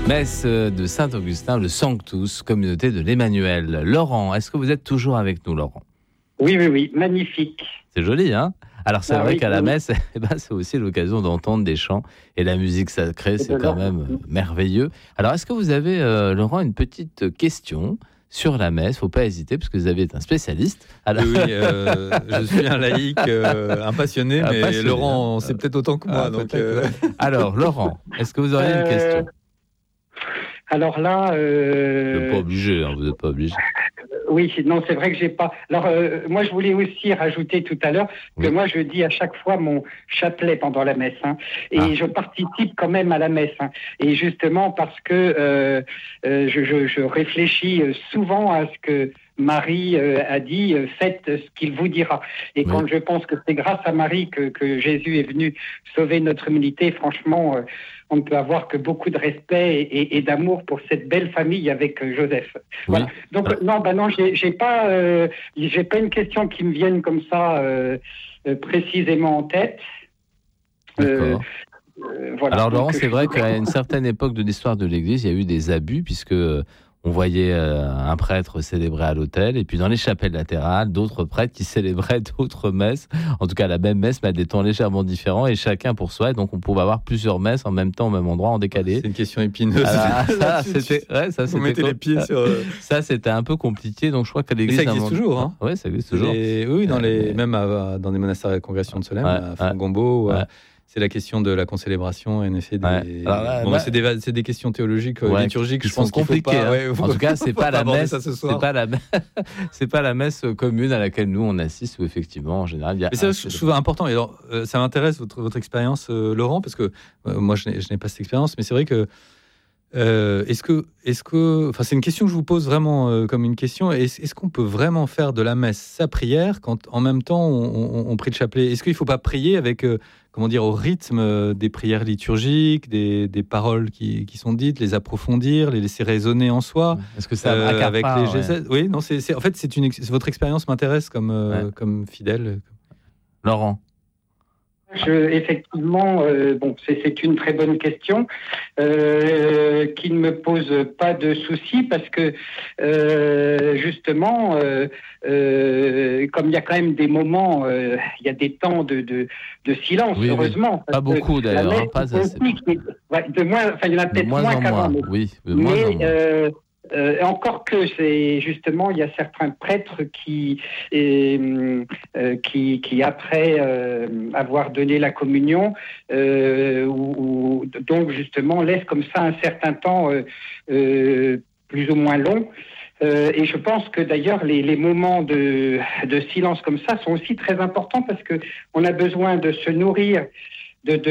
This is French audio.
Messe de Saint-Augustin, le Sanctus, communauté de l'Emmanuel. Laurent, est-ce que vous êtes toujours avec nous, Laurent ? Oui, magnifique. C'est joli, hein ? Alors c'est vrai qu'à la oui. messe, c'est aussi l'occasion d'entendre des chants et la musique sacrée, c'est quand même merveilleux. Alors est-ce que vous avez, Laurent, une petite question sur la messe ? Faut pas hésiter parce que vous avez un spécialiste. Alors... Oui, je suis un laïc, un passionné, mais Laurent, c'est peut-être autant que moi. Donc, Alors Laurent, est-ce que vous auriez une question ? Alors là... Vous n'êtes pas obligé, vous n'êtes pas obligé. Oui, non, c'est vrai que j'ai pas... Alors, moi, je voulais aussi rajouter tout à l'heure que moi, je dis à chaque fois mon chapelet pendant la messe. Et je participe quand même à la messe. Et justement, parce que je réfléchis souvent à ce que Marie a dit, faites ce qu'il vous dira. Et quand je pense que c'est grâce à Marie que Jésus est venu sauver notre humanité, franchement, on ne peut avoir que beaucoup de respect et d'amour pour cette belle famille avec Joseph. Voilà. Donc non, j'ai pas une question qui me vienne comme ça précisément en tête. D'accord. Voilà. Alors Laurent, c'est vrai qu'à une certaine époque de l'histoire de l'Église, il y a eu des abus puisque on voyait un prêtre célébrer à l'autel et puis dans les chapelles latérales, d'autres prêtres qui célébraient d'autres messes, en tout cas la même messe mais à des temps légèrement différents et chacun pour soi. Et donc on pouvait avoir plusieurs messes en même temps, au même endroit, en décalé. C'est une question épineuse. Vous mettez les pieds sur... Ça, c'était un peu compliqué, donc je crois qu'à l'Église... Mais ça existe toujours, hein. Oui, ça existe toujours. Oui, même dans des monastères de la congrégation de Solesmes, à Fongombo... C'est la question de la concélébration, en effet. C'est des questions théologiques, liturgiques, qui sont compliquées. En tout cas, c'est pas la messe. C'est pas la messe commune à laquelle nous on assiste, où effectivement, en général, il y a. Mais c'est souvent important. Et alors, ça m'intéresse votre expérience, Laurent, parce que moi, je n'ai pas cette expérience, mais c'est vrai que. Enfin, c'est une question que je vous pose vraiment comme une question. Est-ce qu'on peut vraiment faire de la messe sa prière quand en même temps on prie le chapelet ? Est-ce qu'il ne faut pas prier avec, au rythme des prières liturgiques, des paroles qui sont dites, les approfondir, les laisser résonner en soi ? Est-ce que ça avec les gestes ? Oui, non, c'est en fait votre expérience m'intéresse comme fidèle. Laurent. Effectivement, c'est une très bonne question qui ne me pose pas de soucis parce que justement, comme il y a quand même des moments, il y a des temps de silence, heureusement. Pas beaucoup d'ailleurs, pas assez. Il y en a peut-être moins qu'avant. Oui, de moins en moins. Encore que c'est justement, il y a certains prêtres qui après avoir donné la communion, donc justement laissent comme ça un certain temps plus ou moins long. Et je pense que d'ailleurs les moments de silence comme ça sont aussi très importants parce que on a besoin de se nourrir de